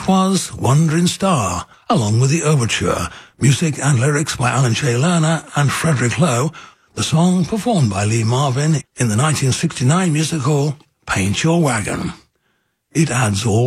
That was Wandering Star, along with the overture, music and lyrics by Alan J. Lerner and Frederick Lowe, the song performed by Lee Marvin in the 1969 musical Paint Your Wagon. It adds all